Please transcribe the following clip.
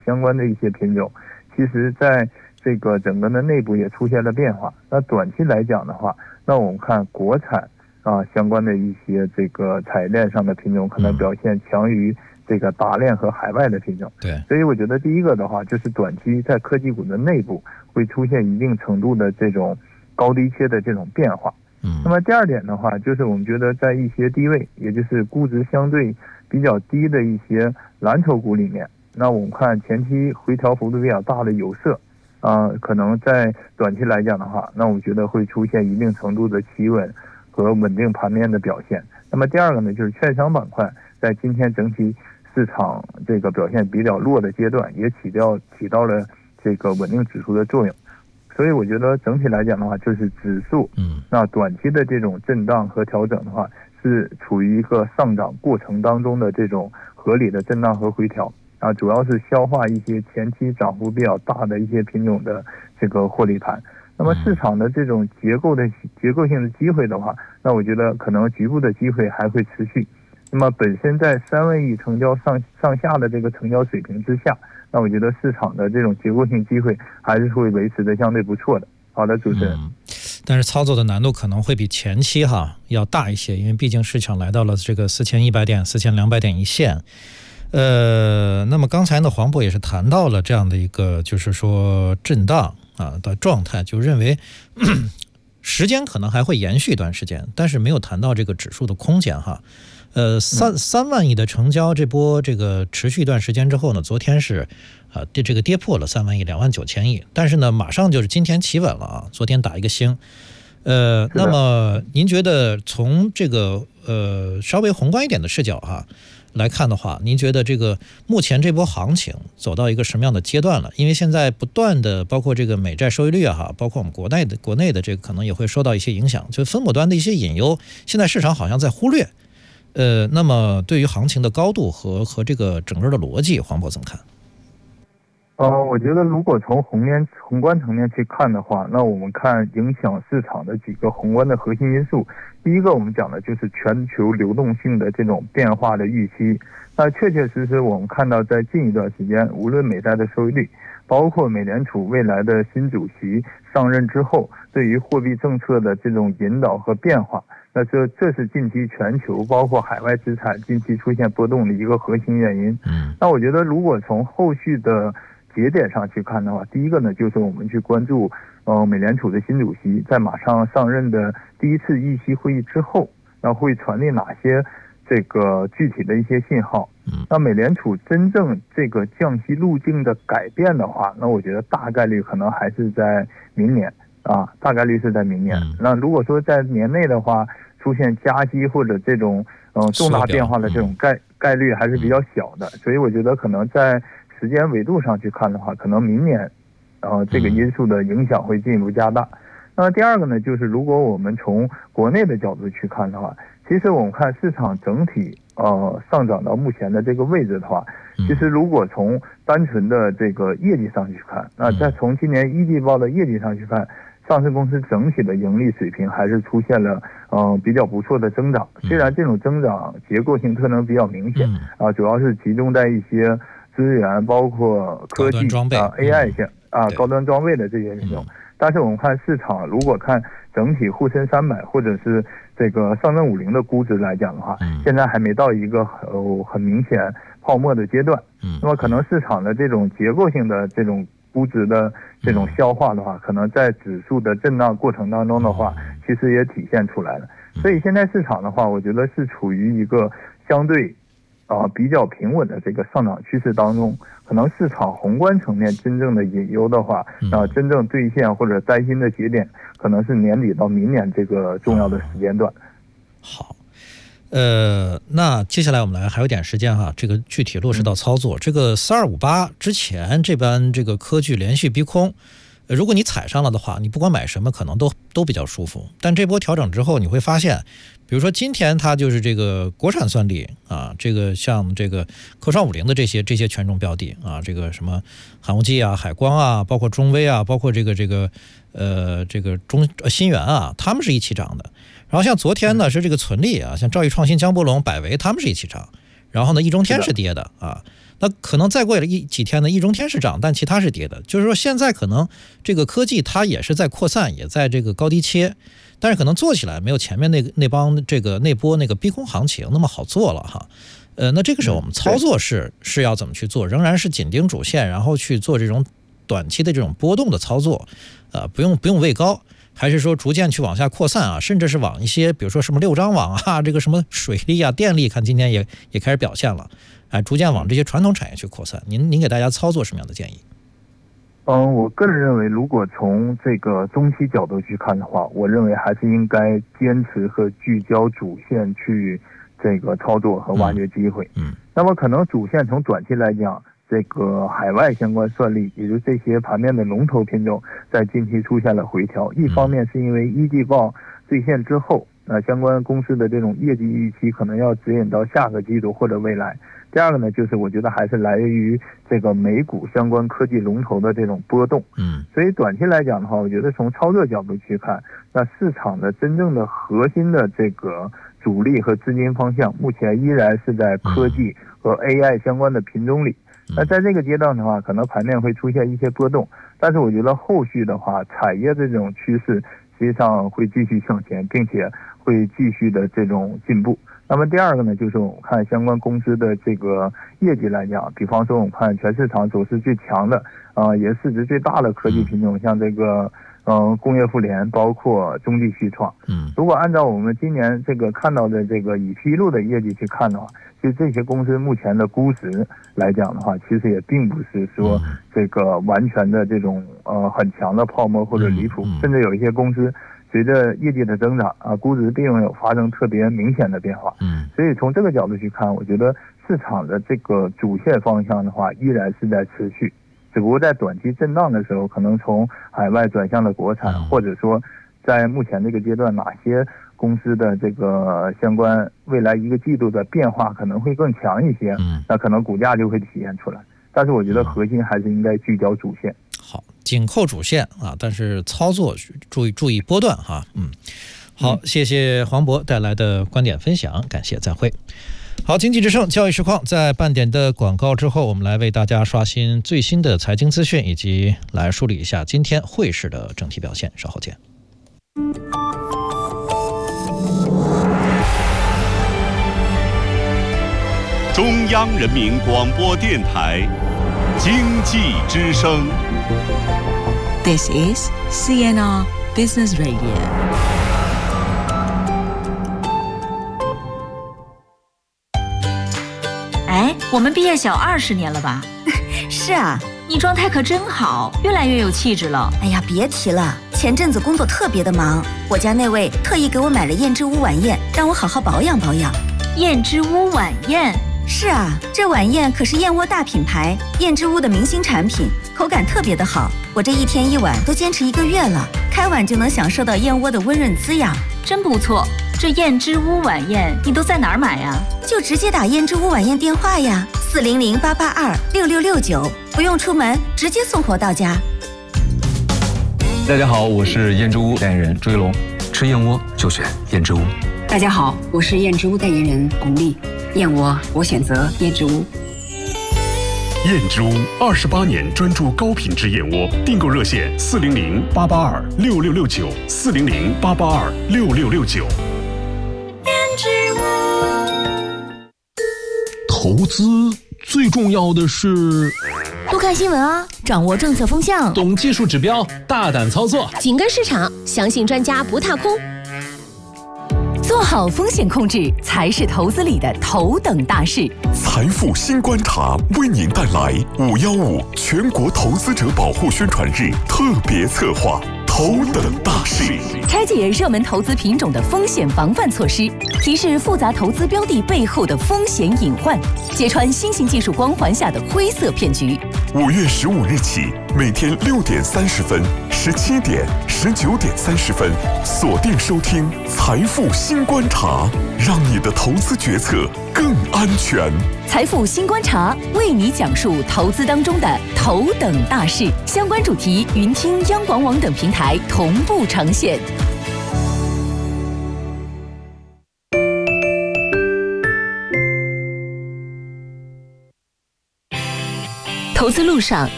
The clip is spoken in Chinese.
相关的一些品种，其实在这个整个的内部也出现了变化。那短期来讲的话，那我们看国产相关的一些这个产业链上的品种可能表现强于这个打链和海外的品种。 对， 所以我觉得第一个的话，就是短期在科技股的内部会出现一定程度的这种高低切的这种变化。那么第二点的话，就是我们觉得在一些低位，也就是估值相对比较低的一些蓝筹股里面，那我们看前期回调幅度比较大的有色，可能在短期来讲的话，那我觉得会出现一定程度的企稳和稳定盘面的表现。那么第二个呢，就是券商板块在今天整体市场这个表现比较弱的阶段，也起到了这个稳定指数的作用。所以我觉得整体来讲的话，就是指数，那短期的这种震荡和调整的话，是处于一个上涨过程当中的这种合理的震荡和回调主要是消化一些前期涨幅比较大的一些品种的这个获利盘。那么市场的这种结构性的机会的话，那我觉得可能局部的机会还会持续。那么本身在3万亿成交上下的这个成交水平之下，那我觉得市场的这种结构性机会还是会维持的相对不错的。好的，主持人。 但是操作的难度可能会比前期要大一些，因为毕竟市场来到了这个4100点、4200点一线。那么刚才呢，黄渤也是谈到了这样的一个就是说震荡的状态，就认为时间可能还会延续一段时间，但是没有谈到这个指数的空间3万亿的成交这波这个持续一段时间之后呢，昨天是这个跌破了3万亿29000亿，但是呢马上就是今天企稳了昨天打一个星。那么您觉得从这个稍微宏观一点的视角来看的话，您觉得这个目前这波行情走到一个什么样的阶段了？因为现在不断的包括这个美债收益率包括我们国内的这个可能也会受到一些影响，就分母端的一些隐忧，现在市场好像在忽略。那么对于行情的高度和这个整个的逻辑，黄渤怎么看？ 我觉得如果从宏观层面去看的话，那我们看影响市场的几个宏观的核心因素。第一个我们讲的就是全球流动性的这种变化的预期。那确实我们看到在近一段时间，无论美债的收益率，包括美联储未来的新主席上任之后对于货币政策的这种引导和变化，那这是近期全球包括海外资产近期出现波动的一个核心原因。那我觉得如果从后续的节点上去看的话，第一个呢，就是我们去关注美联储的新主席在马上上任的第一次议息会议之后，那会传递哪些这个具体的一些信号。那美联储真正这个降息路径的改变的话，那我觉得大概率可能还是在明年大概率是在明年。那如果说在年内的话出现加息或者这种重大变化的这种概率还是比较小的，所以我觉得可能在时间维度上去看的话，可能明年这个因素的影响会进一步加大。那么第二个呢，就是如果我们从国内的角度去看的话，其实我们看市场整体上涨到目前的这个位置的话，其实如果从单纯的这个业绩上去看，那再从今年一季报的业绩上去看，上市公司整体的盈利水平还是出现了比较不错的增长。虽然这种增长结构性特征比较明显主要是集中在一些资源包括科技AI 高端装备的这些品种。但是我们看市场，如果看整体沪深300或者是这个上证50的估值来讲的话，现在还没到一个很明显泡沫的阶段。那么可能市场的这种结构性的这种估值的这种消化的话，可能在指数的震荡过程当中的话，其实也体现出来了。所以现在市场的话，我觉得是处于一个相对比较平稳的这个上涨趋势当中。可能市场宏观层面真正的隐忧的话，真正兑现或者担心的节点，可能是年底到明年这个重要的时间段。 好，那接下来我们来还有点时间这个具体落实到操作。这个4258之前这般这个科技连续逼空，如果你踩上了的话，你不管买什么可能都比较舒服。但这波调整之后，你会发现，比如说今天它就是这个国产算力这个像这个科创50的这些权重标的这个什么寒武纪海光包括中微包括这个新源他们是一起涨的。然后像昨天呢是这个存力像兆易创新、江波龙、百维他们是一起涨。然后呢易中天是跌的那可能再过几天呢，易中天是涨，但其他是跌的。就是说现在可能这个科技它也是在扩散，也在这个高低切，但是可能做起来没有前面那波那个逼空行情那么好做了哈。那这个时候我们操作是要怎么去做？仍然是紧盯主线，然后去做这种短期的这种波动的操作，不用位高，还是说逐渐去往下扩散啊？甚至是往一些比如说什么六张网啊，这个什么水利啊、电力，看今天也开始表现了，逐渐往这些传统产业去扩散。您给大家操作什么样的建议？ 我个人认为，如果从这个中期角度去看的话，我认为还是应该坚持和聚焦主线去这个操作和挖掘机会。那么可能主线从短期来讲，这个海外相关算力，也就是这些盘面的龙头品种，在近期出现了回调。一方面是因为一季报兑现之后，相关公司的这种业绩预期可能要指引到下个季度或者未来。第二个呢，就是我觉得还是来源于这个美股相关科技龙头的这种波动。所以短期来讲的话，我觉得从操作角度去看，那市场的真正的核心的这个主力和资金方向，目前依然是在科技和 AI 相关的品种里。那在这个阶段的话，可能盘面会出现一些波动，但是我觉得后续的话，产业这种趋势实际上会继续向前，并且会继续的这种进步。那么第二个呢，就是我们看相关公司的这个业绩来讲，比方说我们看全市场走势最强的也是市值最大的科技品种，像这个工业富联，包括中继续创。如果按照我们今年这个看到的这个已披露的业绩去看的话，其实这些公司目前的估值来讲的话，其实也并不是说这个完全的这种很强的泡沫或者离谱，甚至有一些公司随着业绩的增长估值并没有发生特别明显的变化。所以从这个角度去看，我觉得市场的这个主线方向的话，依然是在持续，只不过在短期震荡的时候，可能从海外转向了国产，或者说在目前这个阶段，哪些公司的这个相关未来一个季度的变化可能会更强一些，那可能股价就会体现出来。但是我觉得核心还是应该聚焦主线。 好，紧扣主线但是操作注意波段哈。好，谢谢黄渤带来的观点分享，感谢，再会。好，经济之声交易实况，在半点的广告之后，我们来为大家刷新最新的财经资讯，以及来梳理一下今天汇市的整体表现。稍后见。 中央人民广播电台经济之声。 This is CNR Business Radio。 哎，我们毕业小20年了吧？ 是啊， 你状态可真好，越来越有气质了。 哎呀，别提了，前阵子工作特别的忙，我家那位特意给我买了燕之屋晚宴，让我好好保养保养。 燕之屋晚宴？ 是啊，这晚宴可是燕窝大品牌燕之屋的明星产品，口感特别的好。我这一天一碗都坚持1个月了，开碗就能享受到燕窝的温润滋养， 真不错。这燕之屋晚宴你都在哪儿买呀？ 就直接打燕之屋晚宴电话呀，400-882-6669，不用出门，直接送货到家。 大家好，我是燕之屋代言人追龙，吃燕窝就选燕之屋。 大家好，我是燕之屋代言人巩俐，燕窝我选择燕之屋。 燕之屋28年专注高品质燕窝，订购热线400-882-6669，400-882-6669。 投资最重要的是多看新闻啊，掌握政策风向， 懂技术指标，大胆操作， 紧跟市场，相信专家不踏空。做好风险控制才是投资里的头等大事。 财富新观察为您带来515全国投资者保护宣传日特别策划头等大事， 拆解热门投资品种的风险防范措施，提示复杂投资标的背后的风险隐患，揭穿新型技术光环下的灰色骗局。 5月15日起，每天6点30分、17点、19点30分，锁定收听财富新观察，让你的投资决策更安全。 财富新观察为你讲述投资当中的头等大事，相关主题云听央广网等平台同步呈现。 投资路上